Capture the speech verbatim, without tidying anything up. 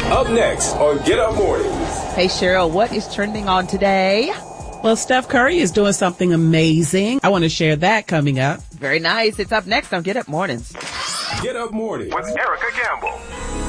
Up next on Get Up Mornings. Hey, Cheryl, what is trending on today? Well, Steph Curry is doing something amazing. I want to share that coming up. Very nice. It's up next on Get Up Mornings. Get Up Mornings with Erica Campbell.